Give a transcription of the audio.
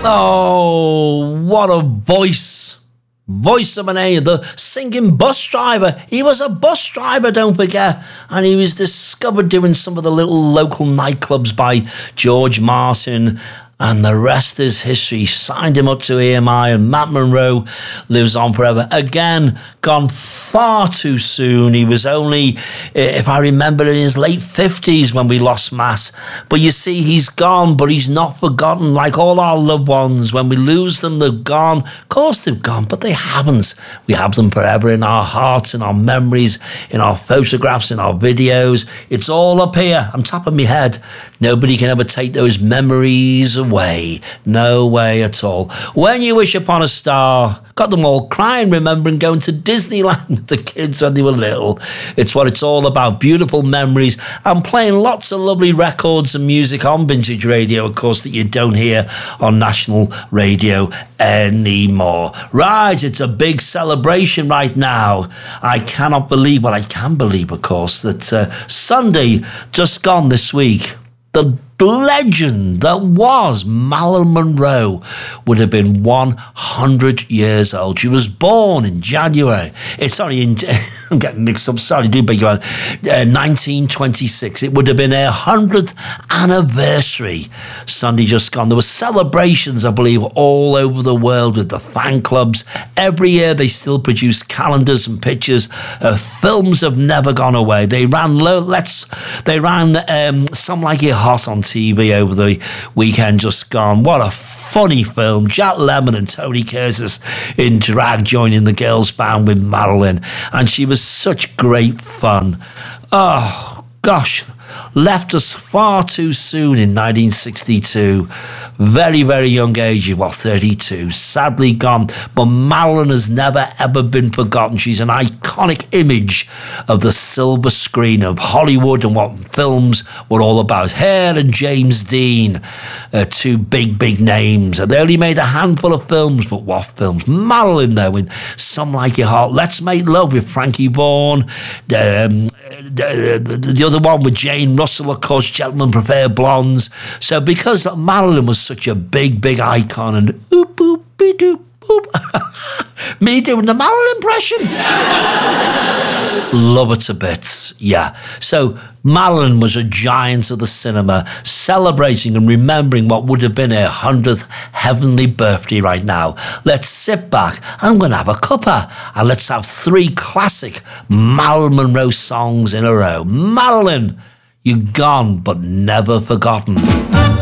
Oh, what a voice. Voice of an angel, the singing bus driver. He was a bus driver, don't forget. And he was discovered doing some of the little local nightclubs by George Martin. And the rest is history. Signed him up to EMI, and Matt Monro lives on forever. Again, gone far too soon. He was only, if I remember, in his late 50s when we lost Matt. But you see, he's gone, but he's not forgotten. Like all our loved ones, when we lose them, they're gone. Of course they've gone, but they haven't. We have them forever in our hearts, in our memories, in our photographs, in our videos. It's all up here, on top of my head. Nobody can ever take those memories away. No way at all. When you wish upon a star, got them all crying, remembering going to Disneyland with the kids when they were little. It's what it's all about. Beautiful memories and playing lots of lovely records and music on Vintage Radio, of course, that you don't hear on national radio anymore. Right, it's a big celebration right now. I cannot believe, well, I can believe, of course, that Sunday, just gone this week, the legend that was Marilyn Monroe would have been 100 years old. She was born in January. I'm getting mixed up. Sorry, do beg your pardon. 1926. It would have been her 100th anniversary. Sunday just gone. There were celebrations, I believe, all over the world with the fan clubs. Every year they still produce calendars and pictures. Films have never gone away. They ran Some Like It Hot on TV over the weekend just gone. What a funny film. Jack Lemmon and Tony Curtis in drag joining the girls band with Marilyn, and she was such great fun. Oh gosh, left us far too soon in 1962. Very, very young age, 32. Sadly gone. But Marilyn has never, ever been forgotten. She's an iconic image of the silver screen of Hollywood and what films were all about. Her and James Dean, two big, big names. They only made a handful of films, but what films? Marilyn, though, in Some Like It Hot. Let's Make Love with Frankie Vaughan. The other one with Jane Russell, of course, Gentlemen Prefer Blondes. So because Marilyn was such a big, big icon, and oop, boop, be doop, boop. Me doing the Marilyn impression. Love her to bits, yeah. So Marilyn was a giant of the cinema, celebrating and remembering what would have been her 100th heavenly birthday right now. Let's sit back. I'm going to have a cuppa, and let's have 3 classic Marilyn Monroe songs in a row. Marilyn, you're gone but never forgotten.